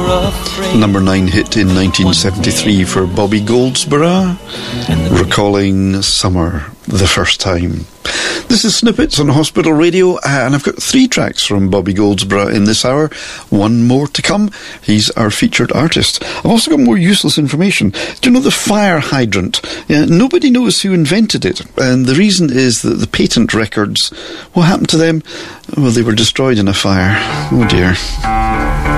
Number 9 hit in 1973 for Bobby Goldsboro, recalling summer the first time. This is Snippets on Hospital Radio, and I've got 3 tracks from Bobby Goldsboro in this hour. 1 more to come. He's our featured artist. I've also got more useless information. Do you know the fire hydrant? Nobody knows who invented it, and the reason is that the patent records, what happened to them? Well, they were destroyed in a fire. Oh dear.